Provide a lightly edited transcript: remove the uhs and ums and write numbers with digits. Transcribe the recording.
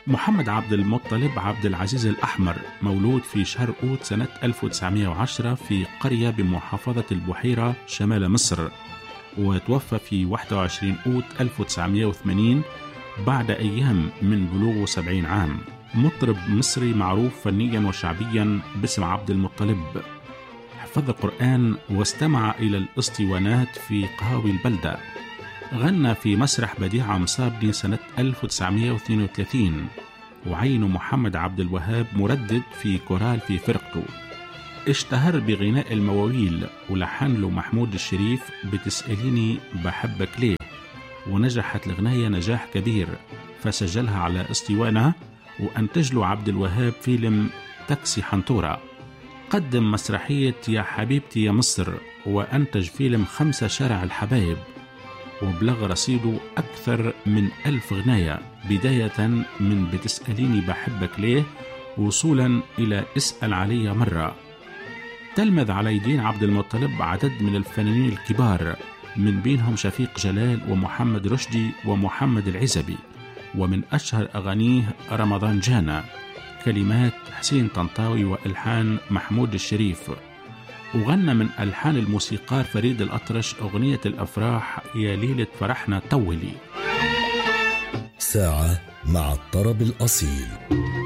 محمد عبد المطلب عبد العزيز الأحمر مولود في شهر أوت سنة 1910 في قرية بمحافظة البحيرة شمال مصر، وتوفى في 21 أوت 1980 بعد أيام من بلوغه 70 عام. مطرب مصري معروف فنيا وشعبيا باسم عبد المطلب، حفظ القرآن واستمع إلى الاسطوانات في قهاوي البلدة. غنى في مسرح بديعة مصابني سنة 1932، وعين محمد عبد الوهاب مردد في كورال في فرقته. اشتهر بغناء المواويل ولحن له محمود الشريف بتسأليني بحبك ليه، ونجحت الغناية نجاح كبير فسجلها على اسطوانة، وأنتج له عبد الوهاب فيلم تاكسي حنطورة. قدم مسرحية يا حبيبتي يا مصر، وأنتج فيلم 5 شارع الحبايب، وبلغ رصيده أكثر من 1000 غناية، بداية من بتسأليني بحبك ليه وصولا إلى اسأل علي مرة. تلمذ على يدين عبد المطلب عدد من الفنانين الكبار، من بينهم شفيق جلال ومحمد رشدي ومحمد العزبي، ومن أشهر أغانيه رمضان جانا، كلمات حسين طنطاوي وإلحان محمود الشريف. وغنى من ألحان الموسيقار فريد الأطرش أغنية الأفراح يا ليلة فرحنا طولي. ساعة مع الطرب الأصيل.